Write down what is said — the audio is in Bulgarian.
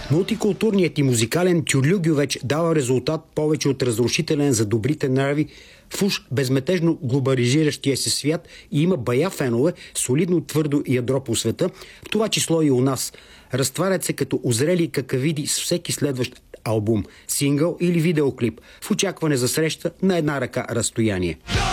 Мултикултурният и музикален тюрлюгювеч дава резултат повече от разрушителен за добрите нрави в уж безметежно глобализиращия се свят и има бая фенове, солидно твърдо ядро по света, в това число и у нас. Разтварят се като озрели какавиди с всеки следващ албум, сингъл или видеоклип, в очакване за среща на една ръка разстояние.